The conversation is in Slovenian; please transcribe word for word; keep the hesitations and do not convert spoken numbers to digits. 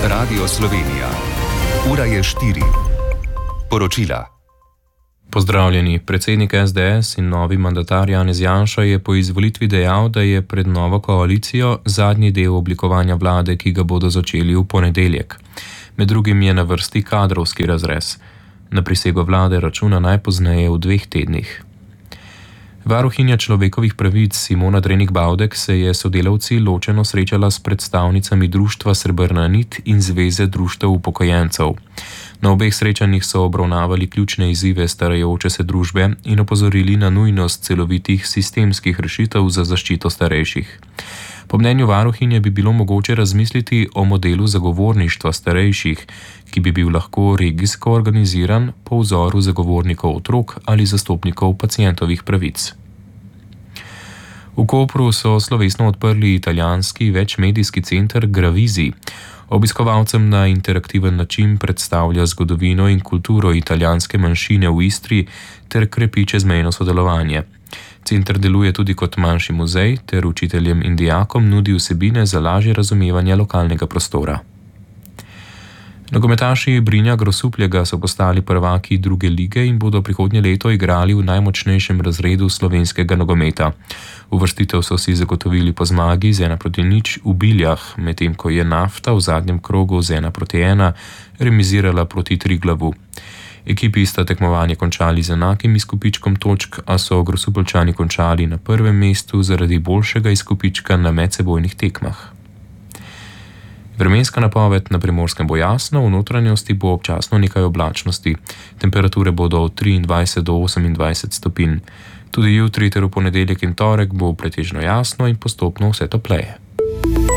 Radio Slovenija. Ura je štiri. Poročila. Pozdravljeni. Predsednik es de es in novi mandatar Janez Janša je po izvolitvi dejal, da je pred novo koalicijo zadnji del oblikovanja vlade, ki ga bodo začeli v ponedeljek. Med drugim je na vrsti kadrovski razrez. Na prisego vlade računa najpozneje v dveh tednih. Varuhinja človekovih pravic Simona Drenik-Bavdek se je sodelavci ločeno srečala s predstavnicami društva Srebrna nit in Zveze društev upokojencev. Na obeh srečanjih so obravnavali ključne izzive starajoče se družbe in opozorili na nujnost celovitih sistemskih rešitev za zaščito starejših. Po mnenju varuhinje bi bilo mogoče razmisliti o modelu zagovorništva starejših, ki bi bil lahko regijsko organiziran po vzoru zagovornikov otrok ali zastopnikov pacientovih pravic. V Kopru so slovesno odprli italijanski večmedijski center Gravizi. Obiskovalcem na interaktiven način predstavlja zgodovino in kulturo italijanske manjšine v Istri ter krepi čezmejno sodelovanje. Center deluje tudi kot manjši muzej ter učiteljem in dijakom nudi vsebine za lažje razumevanje lokalnega prostora. Nogometaši Brinja Grosuplja so postali prvaki druge lige in bodo prihodnje leto igrali v najmočnejšem razredu slovenskega nogometa. Uvrstitev so si zagotovili po zmagi z ena proti nič v Biljah, medtem ko je Nafta v zadnjem krogu z ena proti ena remizirala proti Triglavu. Ekipi sta tekmovanje končali z enakim izkupičkom točk, a so Grosupeljčani končali na prvem mestu zaradi boljšega izkupička na medsebojnih tekmah. Vremenska napoved: na Primorskem bo jasno, v notranjosti bo občasno nekaj oblačnosti. Temperature bodo od triindvajset do osemindvajset stopinj. Tudi jutri ter v ponedeljek in torek bo pretežno jasno in postopno vse topleje.